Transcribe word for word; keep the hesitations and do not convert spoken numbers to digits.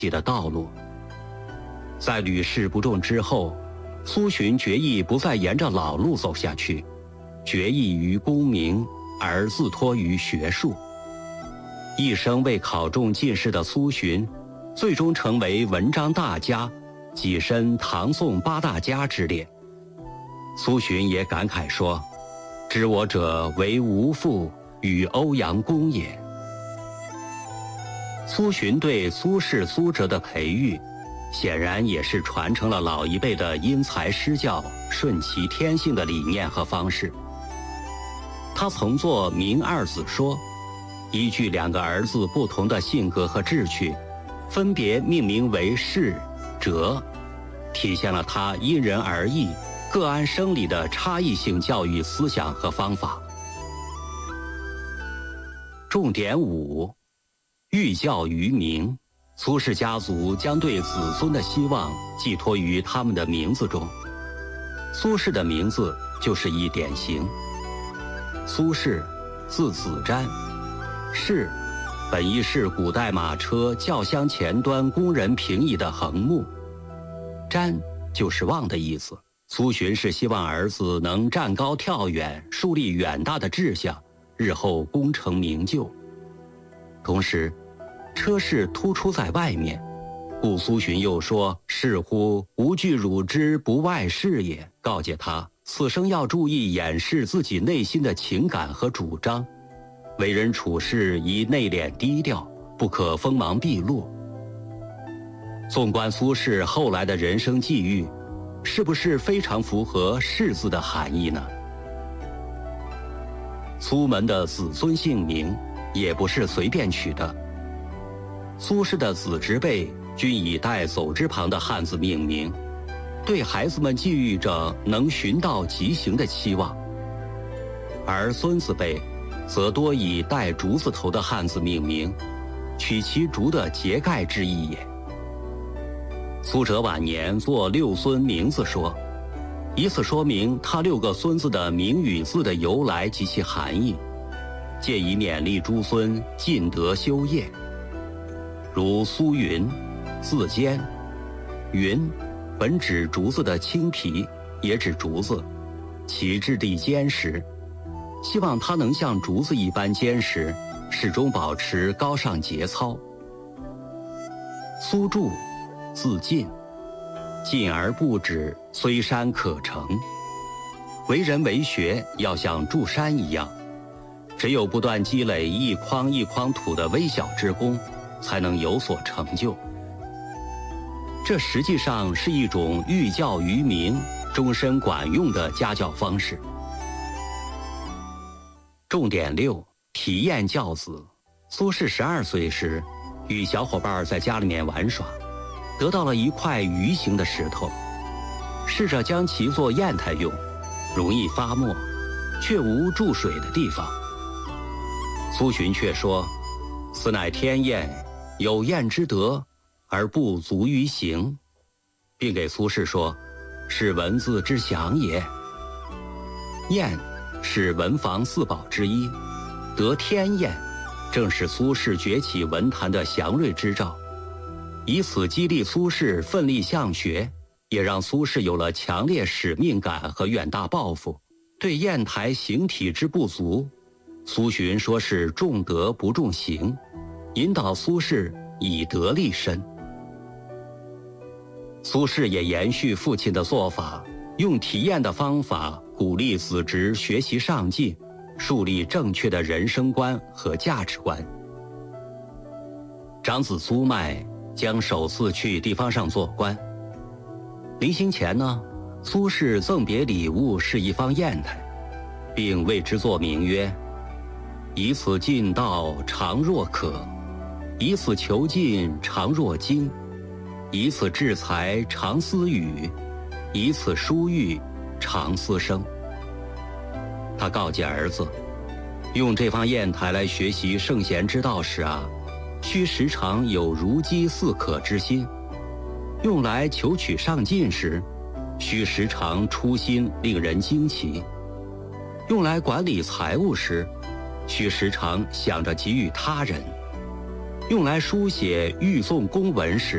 己的道路。在屡试不中之后，苏洵决意不再沿着老路走下去，决意于功名而自托于学术。一生未考中进士的苏洵，最终成为文章大家，跻身唐宋八大家之列。苏洵也感慨说：“知我者为吴复与欧阳公也。”苏洵对苏轼、苏辙的培育，显然也是传承了老一辈的因材施教、顺其天性的理念和方式。他曾作《明二子说》，依据两个儿子不同的性格和志趣，分别命名为轼、辙，体现了他因人而异、各安生理的差异性教育思想和方法。重点五：寓教于民。苏轼家族将对子孙的希望寄托于他们的名字中，苏轼的名字就是一典型。苏轼，字子瞻，轼本意是古代马车轿厢前端工人平移的横木，瞻就是望的意思。苏洵是希望儿子能站高跳远，树立远大的志向，日后功成名就。同时车室突出在外面，故苏洵又说：“是乎吾惧汝之不外事也。”告诫他此生要注意掩饰自己内心的情感和主张，为人处事宜内敛低调，不可锋芒毕露。纵观苏轼后来的人生际遇，是不是非常符合轼字的含义呢？苏门的子孙姓名也不是随便取的，苏轼的子侄辈均以带走之旁的汉字命名，对孩子们寄予着能循道疾行的期望，而孙子辈则多以带竹字头的汉字命名，取其竹的节盖之意也。苏辙晚年作六孙名字说，以此说明他六个孙子的名与字的由来及其含义，借以勉励诸孙尽德修业。如苏云，字坚，云本指竹子的青皮，也指竹子，其质地坚实，希望它能像竹子一般坚实，始终保持高尚节操。苏著，字进，进而不止，虽山可成。为人为学要像筑山一样，只有不断积累一筐一筐土的微小之功，才能有所成就。这实际上是一种寓教于民、终身管用的家教方式。重点六：体验教子。苏轼十二岁时，与小伙伴在家里面玩耍，得到了一块鱼形的石头，试着将其做砚台用，容易发墨，却无注水的地方。苏洵却说：“此乃天砚，有砚之德，而不足于行。”并给苏轼说：“是文字之祥也。”砚是文房四宝之一，得天砚，正是苏轼崛起文坛的祥瑞之兆。以此激励苏轼奋力向学，也让苏轼有了强烈使命感和远大抱负。对砚台形体之不足，苏洵说是重德不重行，引导苏轼以德立身。苏轼也延续父亲的做法，用体验的方法鼓励子侄学习上进，树立正确的人生观和价值观。长子苏迈将首次去地方上做官，临行前呢，苏轼赠别礼物是一方砚台，并为之作名曰：“以此进道，常若渴；以此求进，常若惊；以此制才，常思语；以此疏育，常思声。”他告诫儿子，用这方砚台来学习圣贤之道时啊，须时常有如饥似渴之心；用来求取上进时，须时常初心令人惊奇；用来管理财物时，须时常想着给予他人；用来书写御诵公文时，